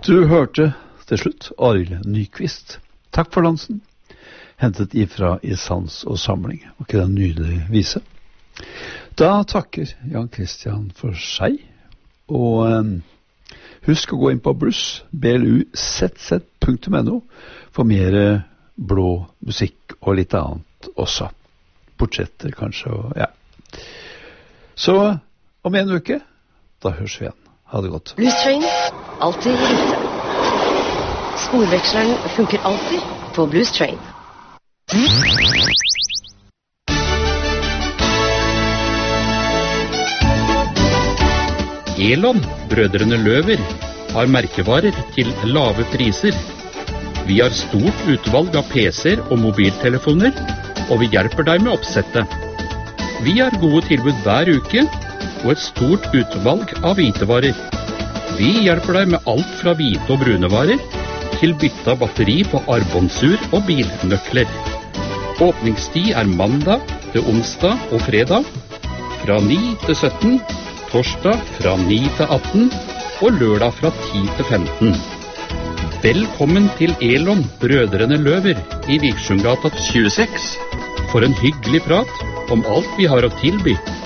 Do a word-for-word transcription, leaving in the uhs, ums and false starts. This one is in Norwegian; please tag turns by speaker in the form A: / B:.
A: Du hørte til slutt Arild Nyqvist. Takk for dansen. Hentet ifra I Sans og Samling. Og ikke den nydelige vise. Da takker Jan Christian for seg. Og um, husk å gå inn på blues, b l u z z punktum n o, for mer blå musikk og litt annet også. Portretter kanskje, og ja. Så om en uke, da høres vi igjen. Ha det godt.
B: Blues Train, alltid i rute. Sporveksleren funker alltid på Blues Train.
C: Elon, brødrene Løver, har merkevarer til lave priser. Vi har stort utvalg av P C-er og mobiltelefoner, og vi hjelper deg med oppsettet. Vi har gode tilbud hver uke, og et stort utvalg av hvitevarer. Vi hjelper deg med alt fra hvite og brune varer, til bytte av batteri på armbåndsur og bilnøkler. Åpningstid er mandag til onsdag og fredag, fra ni til sytten, torsdag fra ni til atten og lørdag fra ti til femten. Velkommen til Elon, brødrene Løver i Viksjøgata tjueseks for en hyggelig prat om alt vi har å tilby.